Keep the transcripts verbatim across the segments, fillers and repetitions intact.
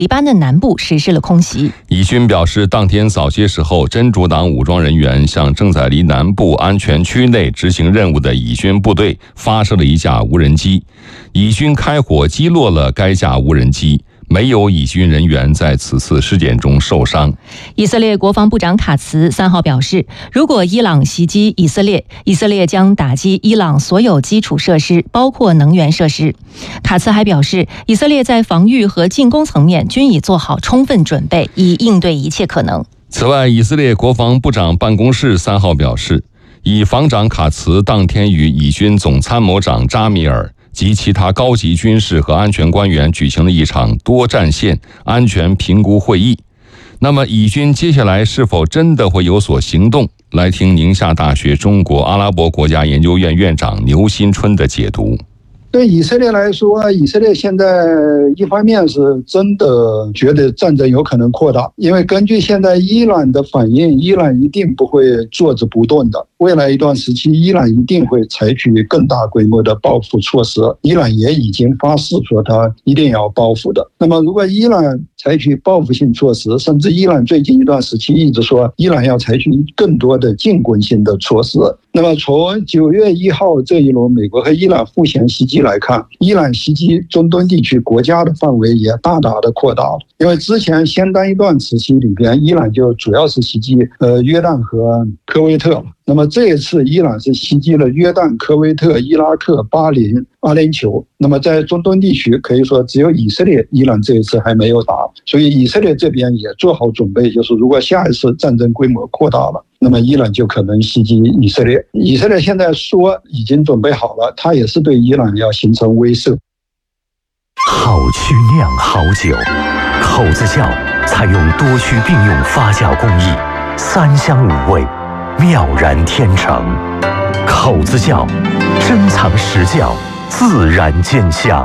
黎巴嫩南部实施了空袭。 以军表示，当天早些时候，真主党武装人员向正在离南部安全区内执行任务的以军部队发射了一架无人机，以军开火击落了该架无人机。没有以军人员在此次事件中受伤。 以色列国防部长卡茨三号表示，如果伊朗袭击以色列，以色列将打击伊朗所有基础设施，包括能源设施。卡茨还表示，以色列在防御和进攻层面均已做好充分准备，以应对一切可能。 此外，以色列国防部长办公室三号表示，以防长卡茨当天与以军总参谋长扎米尔及其他高级军事和安全官员举行了一场多战线安全评估会议。那么，以军接下来是否真的会有所行动？来听宁夏大学中国阿拉伯国家研究院院长牛新春的解读。 对以色列来说，以色列现在一方面是真的觉得战争有可能扩大，因为根据现在伊朗的反应，伊朗一定不会坐着不动的。未来一段时期，伊朗一定会采取更大规模的报复措施。伊朗也已经发誓说他一定要报复的。那么，如果伊朗采取报复性措施，甚至伊朗最近一段时期一直说伊朗要采取更多的进攻性的措施。那么，从九月一号这一轮美国和伊朗互相袭击来看，伊朗袭击中东地区国家的范围也大大的扩大了。因为之前相当一段时期里边，伊朗就主要是袭击呃约旦和科威特。那么这一次，伊朗是袭击了约旦、科威特、伊拉克、巴林、阿联酋。那么在中东地区，可以说只有以色列，伊朗这一次还没有打。所以以色列这边也做好准备，就是如果下一次战争规模扩大了，那么伊朗就可能袭击以色列。以色列现在说已经准备好了，他也是对伊朗要形成威慑。 好曲酿好酒，口子窖采用多区并用发酵工艺，三香五味，妙然天成。口子窖，珍藏实窖，自然见香。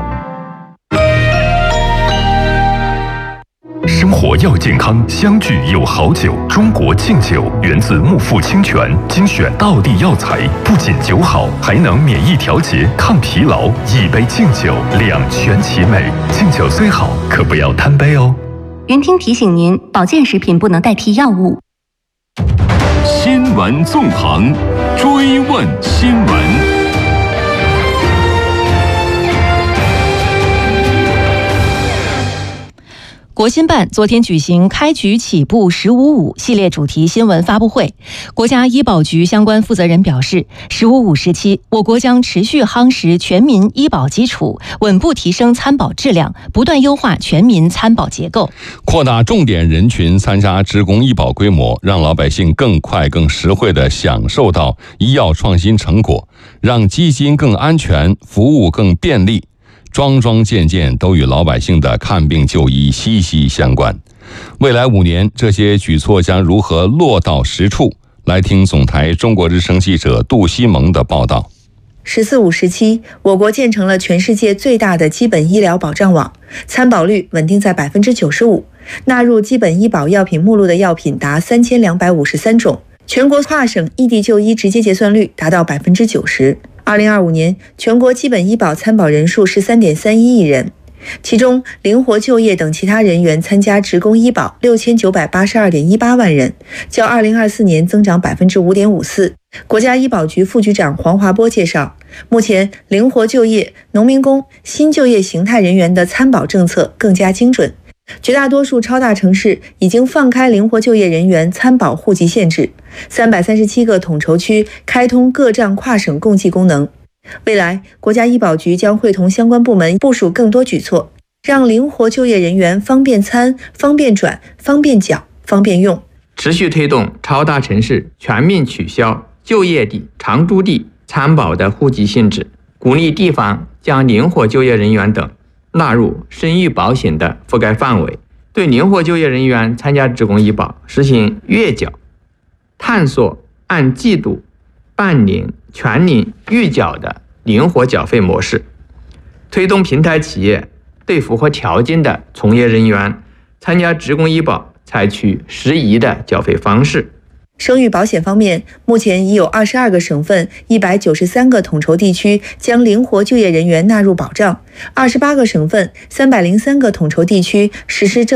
生活要健康，相聚有好酒。中国敬酒源自木富清泉，精选道地药材，不仅酒好，还能免疫调节、抗疲劳。一杯敬酒，两全其美。敬酒虽好，可不要贪杯哦。 云听提醒您，保健食品不能代替药物。 新闻纵横，追问新闻。 国新办昨天举行开局起步十五五系列主题新闻发布会，国家医保局相关负责人表示，十五五时期，我国将持续夯实全民医保基础，稳步提升参保质量，不断优化全民参保结构， 扩大重点人群参加职工医保规模，让老百姓更快、更实惠地享受到医药创新成果，让基金更安全，服务更便利。桩桩件件都与老百姓的看病就医息息相关。未来五年，这些举措将如何落到实处？来听总台中国之声记者杜西蒙的报道。 十四五时期，我国建成了全世界最大的基本医疗保障网，参保率稳定在百分之九十五，纳入基本医保药品目录的药品达三千两百五十三种，全国跨省异地就医直接结算率达到百分之九十。二零二五年，全国基本医保参保人数是三点三一亿人，其中灵活就业等其他人员参加职工医保六千九百八十二点一八万人，较二零二四年增长百分之五点五四。国家医保局副局长黄华波介绍，目前灵活就业、农民工、新就业形态人员的参保政策更加精准。绝大多数超大城市已经放开灵活就业人员参保户籍限制，三百三十七个统筹区开通各站跨省共计功能。未来，国家医保局将会同相关部门部署更多举措，让灵活就业人员方便参、方便转、方便缴、方便用。 持续推动超大城市全面取消就业地、常住地参保的户籍限制，鼓励地方将灵活就业人员等纳入生育保险的覆盖范围，对灵活就业人员参加职工医保实行月缴，探索按季度、半年、全年预缴的灵活缴费模式，推动平台企业对符合条件的从业人员参加职工医保采取适宜的缴费方式。 生育保险方面，目前已有二十二个省份、一百九十三个统筹地区将灵活就业人员纳入保障，二十八个省份、三百零三个统筹地区实施政